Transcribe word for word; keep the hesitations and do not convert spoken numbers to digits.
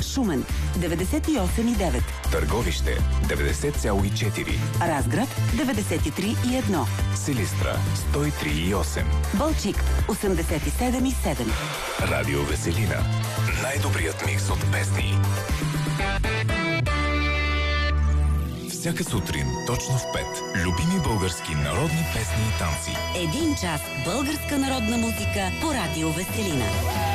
Шумен деветдесет и осем и девет, Търговище деветдесет цяло и четири, Разград деветдесет и три и едно, Силистра сто и три и осем, Балчик осемдесет и седем и седем. Радио Веселина. Най-добрият микс от песни. Всяка сутрин, точно в пет. Любими български народни песни и танци. Един час българска народна музика по Радио Веселина.